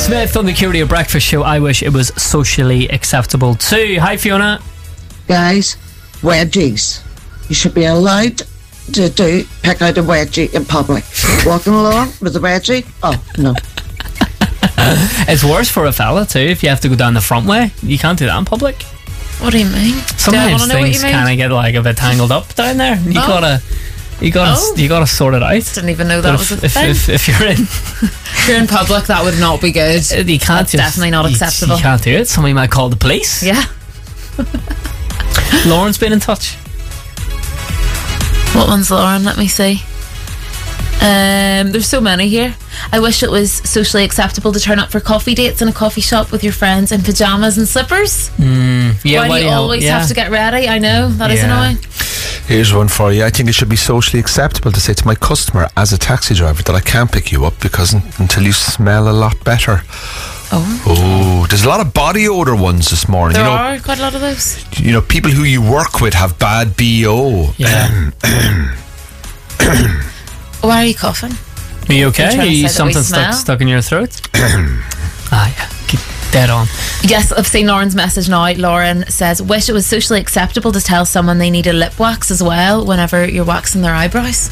Smith on the Curio Breakfast Show. I wish it was socially acceptable too. Hi, Fiona. Guys, wedgies. You should be allowed to pick out a wedgie in public. Walking along with a wedgie? Oh, no. It's worse for a fella too if you have to go down the front way. You can't do that in public. What do you mean? Sometimes things kind of get like a bit tangled up down there. You gotta sort it out. Didn't even know that was a thing. If you're in, if you're in public, that would not be good. You can't. That's definitely not acceptable. You can't do it. Somebody might call the police. Yeah. Lauren's been in touch. What one's Lauren? Let me see. There's so many here. I wish it was socially acceptable to turn up for coffee dates in a coffee shop with your friends in pyjamas and slippers. Yeah, Why do you always have to get ready? I know, that is annoying. Here's one for you. I think it should be socially acceptable to say to my customer as a taxi driver that I can't pick you up because until you smell a lot better. Oh, there's a lot of body odour ones this morning. There are quite a lot of those. You know, people who you work with have bad BO. Yeah. Why are you coughing? Are you okay? Are you something smell? stuck in your throat? Yeah. Keep dead on. Yes, I've seen Lauren's message now. Lauren says, wish it was socially acceptable to tell someone they need a lip wax as well whenever you're waxing their eyebrows.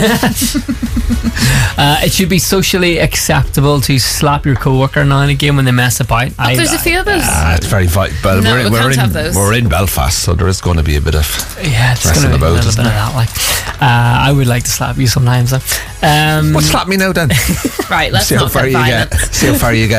It should be socially acceptable to slap your co-worker now and again when they mess about. There's a few of those. It's very vital. But No, we can't have those. We're in Belfast, so there is going to be a bit of it's going to be a little bit of that. Like, I would like to slap you sometimes. Slap me now then. Right, let's See how not far get you violent. get. See how far you get.